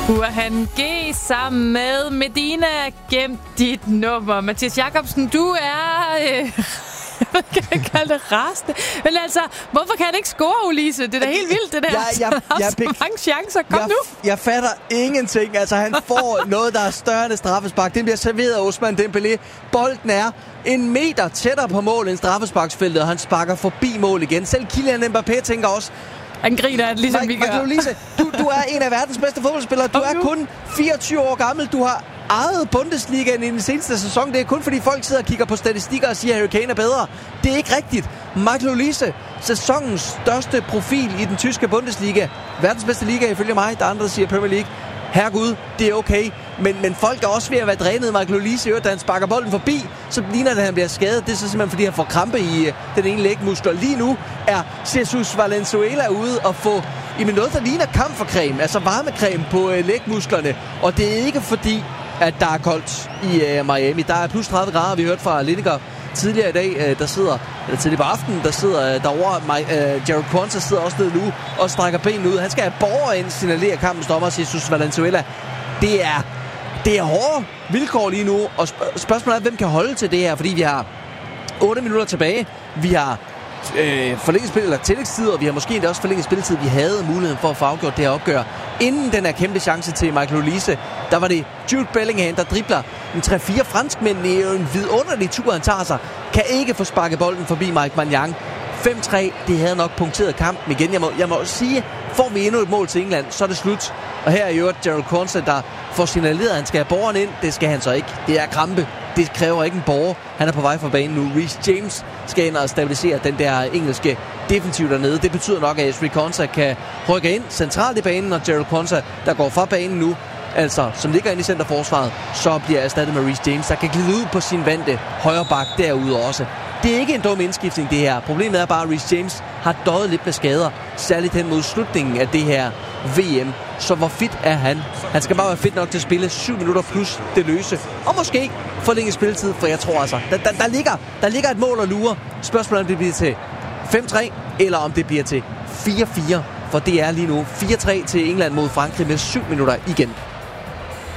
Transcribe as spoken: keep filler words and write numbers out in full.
Burhan G sammen med Medina. Gem dit nummer. Mathias Jacobsen, du er... Øh, jeg kan ikke kalde det rasende. Men altså, hvorfor kan han ikke score, Ulise? Det er da helt vildt, det der. Jeg, jeg, jeg, jeg, så mange chancer. Kom jeg, nu. Jeg fatter ingenting. Altså, han får noget, der er større end straffespark. Den bliver serveret af Ousmane Dembélé. Bolden er en meter tættere på mål end straffesparksfeltet, og han sparker forbi mål igen. Selv Kylian Mbappé tænker også... Han griner, ligesom Mike, vi gør. Ulise, du, du er en af verdens bedste fodboldspillere. Du er kun fireogtyve år gammel. Du har ejet Bundesligaen i den seneste sæson. Det er kun fordi folk sidder og kigger på statistikker og siger, at Harry Kane er bedre. Det er ikke rigtigt. Michael Olise, sæsonens største profil i den tyske Bundesliga. Verdens bedste liga ifølge mig. Der er andre, der siger Premier League. Herregud, det er okay. Men, men folk er også ved at være drænet. Michael Olise, da han sparker bolden forbi, så ligner det, at han bliver skadet. Det er så simpelthen, fordi han får krampe i uh, den ene lægmuskel. Lige nu er Jesus Valenzuela ude og få i noget, der ligner kamfercreme, altså varmecreme på uh, lægmusklerne. Og det er ikke fordi, at der er koldt i uh, Miami. Der er plus tredive grader, vi hørte fra Lineker tidligere i dag, uh, der sidder, eller tidligere på aftenen, der sidder uh, derovre. My, uh, Jared Quansah sidder også nede nu og strækker benene ud. Han skal have borger ind, signalere kampens dommer, Jesus Valenzuela. Det er Det er hårde vilkår lige nu, og sp- spørgsmålet er, hvem kan holde til det her, fordi vi har otte minutter tilbage. Vi har øh, forlænget spil, eller tillægstid, og vi har måske endda også forlænget spilletid. Vi havde muligheden for at få afgjort det her opgør. Inden den her kæmpe chance til Michael Olise, der var det Jude Bellingham, der dribler en tre fire franskmænd i en vidunderlig tur, han tager sig. Kan ikke få sparket bolden forbi Mike Maignan. fem tre, det havde nok punkteret kampen igen. Jeg må, jeg må også sige, får vi endnu et mål til England, så er det slut. Og her er jo Jared Quansah, der får signaleret, at han skal have borgeren ind. Det skal han så ikke. Det er krampe. Det kræver ikke en borger. Han er på vej fra banen nu. Reece James skal ind og stabilisere den der engelske defensiv dernede. Det betyder nok, at Ezri Konsa kan rykke ind centralt i banen, og Jared Quansah, der går fra banen nu, altså som ligger inde i centerforsvaret, så bliver erstattet med Reece James, der kan glide ud på sin vante højre bak derude også. Det er ikke en dum indskiftning, det her. Problemet er bare, at Reece James har døjet lidt med skader, særligt hen mod slutningen af det her V M. Så hvor fit er han? Han skal bare være fit nok til at spille syv minutter plus det løse. Og måske forlænge spilletid, for jeg tror altså, der, der, der, ligger, der ligger et mål og lurer. Spørgsmålet om det bliver til fem tre, eller om det bliver til fire fire. For det er lige nu fire tre til England mod Frankrig med syv minutter igen.